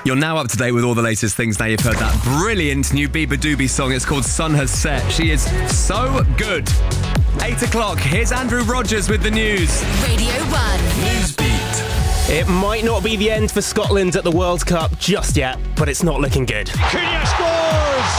You're now up to date with all the latest things. Now you've heard that brilliant new Biba Doobie song. It's called Sun Has Set. She is so good. 8 o'clock, here's Andrew Rogers with the news. Radio 1. Newsbeat. It might not be the end for Scotland at the World Cup just yet, but it's not looking good. Cunha scores!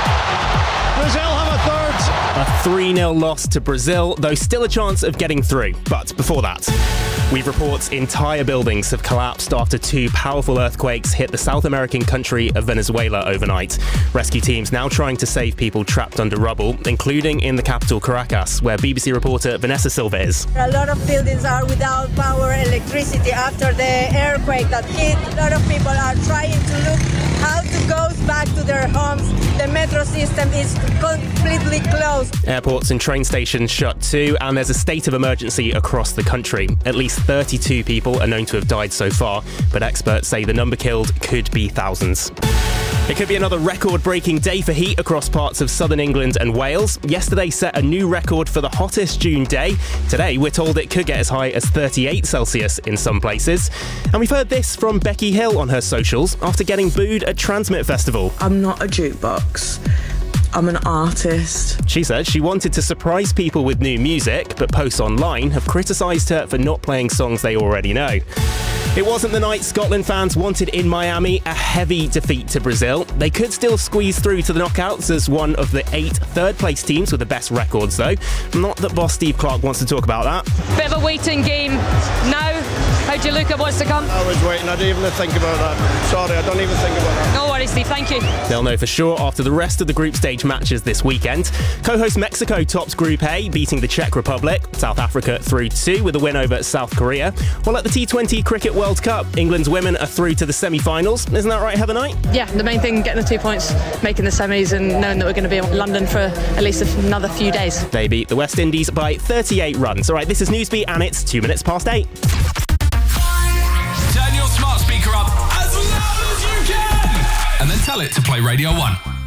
Brazil have a third. A 3-0 loss to Brazil, though still a chance of getting through. But before that, we've reports entire buildings have collapsed after 2 powerful earthquakes hit the South American country of Venezuela overnight. Rescue teams now trying to save people trapped under rubble, including in the capital Caracas, where BBC reporter Vanessa Silva is. A lot of buildings are without power, electricity after the earthquake that hit. A lot of people are trying to look how to go back to their homes. The metro system is completely closed. Airports and train stations shut too, and there's a state of emergency across the country. At least 32 people are known to have died so far, but experts say the number killed could be thousands. It could be another record-breaking day for heat across parts of southern England and Wales. Yesterday set a new record for the hottest June day. Today, we're told it could get as high as 38 Celsius in some places. And we've heard this from Becky Hill on her socials after getting booed at Transmit Festival. I'm not a jukebox. I'm an artist. She said she wanted to surprise people with new music, but posts online have criticised her for not playing songs they already know. It wasn't the night Scotland fans wanted in Miami, a heavy defeat to Brazil. They could still squeeze through to the knockouts as one of the 8 third-place teams with the best records, though. Not that boss Steve Clarke wants to talk about that. Bit of a waiting game now. How do you look at what's to come? I was waiting, I didn't even think about that. Sorry, I don't even think about that. No worries, Steve, thank you. They'll know for sure after the rest of the group stage matches this weekend. Co-host Mexico tops Group A, beating the Czech Republic. South Africa through 2 with a win over South Korea. While at the T20 Cricket World Cup, England's women are through to the semi-finals. Isn't that right, Heather Knight? Yeah, the main thing, getting the 2 points, making the semis and knowing that we're going to be in London for at least another few days. They beat the West Indies by 38 runs. All right, this is Newsbeat and it's 2 minutes past 8. Turn your smart speaker up as loud as you can and then tell it to play Radio 1.